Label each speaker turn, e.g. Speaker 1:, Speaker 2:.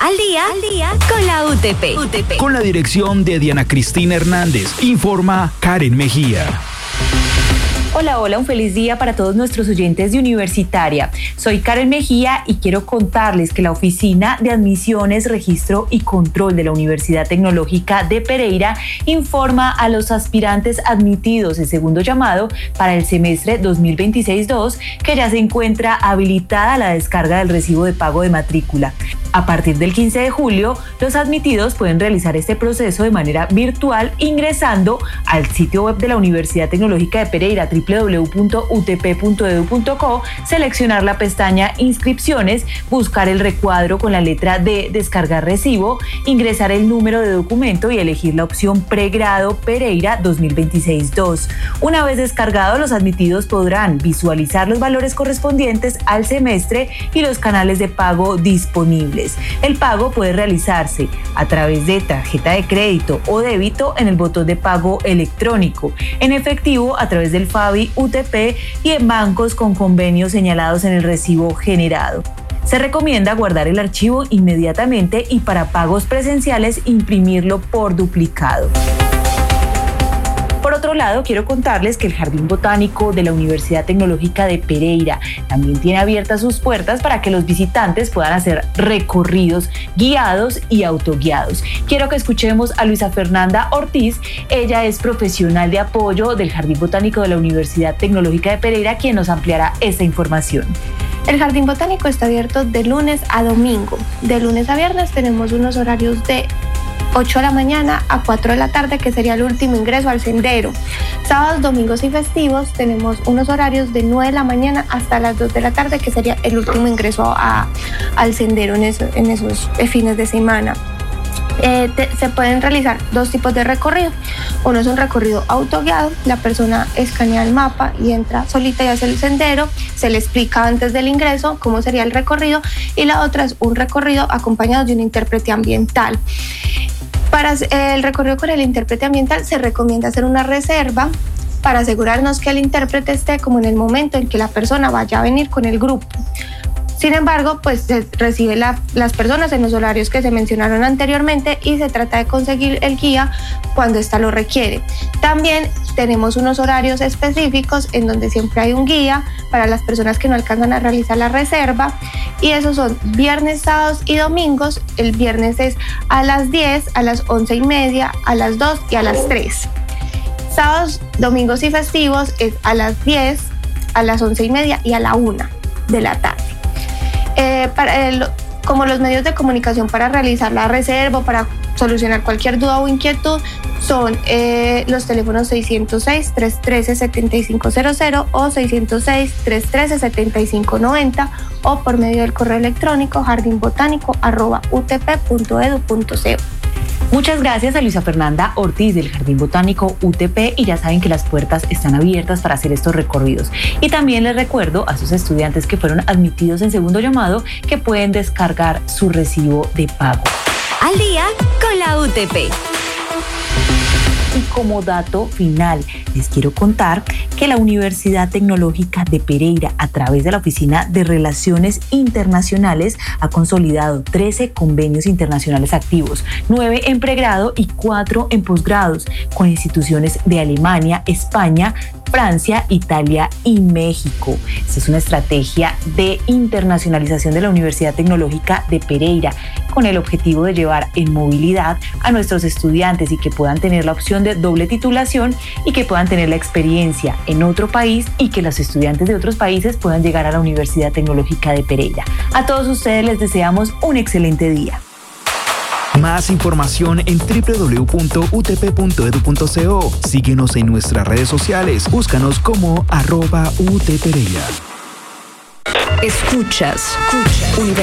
Speaker 1: Al día con la UTP.
Speaker 2: Con la dirección de Diana Cristina Hernández, informa Karen Mejía.
Speaker 3: Hola, un feliz día para todos nuestros oyentes de Universitaria. Soy Karen Mejía y quiero contarles que la Oficina de Admisiones, Registro y Control de la Universidad Tecnológica de Pereira informa a los aspirantes admitidos en segundo llamado para el semestre 2026-2 que ya se encuentra habilitada la descarga del recibo de pago de matrícula. A partir del 15 de julio, los admitidos pueden realizar este proceso de manera virtual ingresando al sitio web de la Universidad Tecnológica de Pereira, www.utp.edu.co, seleccionar la pestaña Inscripciones, buscar el recuadro con la letra D, descargar recibo, ingresar el número de documento y elegir la opción Pregrado Pereira 2026-2. Una vez descargado, los admitidos podrán visualizar los valores correspondientes al semestre y los canales de pago disponibles. El pago puede realizarse a través de tarjeta de crédito o débito en el botón de pago electrónico, en efectivo a través del FABI UTP y en bancos con convenios señalados en el recibo generado. Se recomienda guardar el archivo inmediatamente y para pagos presenciales imprimirlo por duplicado. Por otro lado, quiero contarles que el Jardín Botánico de la Universidad Tecnológica de Pereira también tiene abiertas sus puertas para que los visitantes puedan hacer recorridos guiados y autoguiados. Quiero que escuchemos a Luisa Fernanda Ortiz. Ella es profesional de apoyo del Jardín Botánico de la Universidad Tecnológica de Pereira, quien nos ampliará esta información.
Speaker 4: El Jardín Botánico está abierto de lunes a domingo. De lunes a viernes tenemos unos horarios de 8 de la mañana a 4 de la tarde, que sería el último ingreso al sendero. Sábados, domingos y festivos tenemos unos horarios de 9 de la mañana hasta las 2 de la tarde, que sería el último ingreso al sendero en esos fines de semana. Se pueden realizar dos tipos de recorrido. Uno es un recorrido autoguiado, la persona escanea el mapa y entra solita y hace el sendero, se le explica antes del ingreso cómo sería el recorrido, y la otra es un recorrido acompañado de un intérprete ambiental. Para el recorrido con el intérprete ambiental se recomienda hacer una reserva para asegurarnos que el intérprete esté como en el momento en que la persona vaya a venir con el grupo. Sin embargo, pues se recibe las personas en los horarios que se mencionaron anteriormente y se trata de conseguir el guía cuando ésta lo requiere. También tenemos unos horarios específicos en donde siempre hay un guía para las personas que no alcanzan a realizar la reserva, y esos son viernes, sábados y domingos. El viernes es a las 10, a las 11:30, a las 2 y a las 3. Sábados, domingos y festivos es a las 10, a las 11:30 y a la 1 de la tarde. Como los medios de comunicación para realizar la reserva o para solucionar cualquier duda o inquietud son los teléfonos 606-313-7500 o 606-313-7590 o por medio del correo electrónico jardinbotanico@utp.edu.co.
Speaker 3: Muchas gracias a Luisa Fernanda Ortiz del Jardín Botánico UTP, y ya saben que las puertas están abiertas para hacer estos recorridos. Y también les recuerdo a sus estudiantes que fueron admitidos en segundo llamado que pueden descargar su recibo de pago.
Speaker 1: Al día con la UTP.
Speaker 3: Y como dato final, les quiero contar que la Universidad Tecnológica de Pereira, a través de la Oficina de Relaciones Internacionales, ha consolidado 13 convenios internacionales activos, 9 en pregrado y 4 en posgrados, con instituciones de Alemania, España, Francia, Italia y México. Esta es una estrategia de internacionalización de la Universidad Tecnológica de Pereira, con el objetivo de llevar en movilidad a nuestros estudiantes y que puedan tener la opción de doble titulación y que puedan tener la experiencia en otro país, y que los estudiantes de otros países puedan llegar a la Universidad Tecnológica de Pereira. A todos ustedes les deseamos un excelente día.
Speaker 2: Más información en www.utp.edu.co. Síguenos en nuestras redes sociales. Búscanos como @UTPereira.
Speaker 1: Escuchas.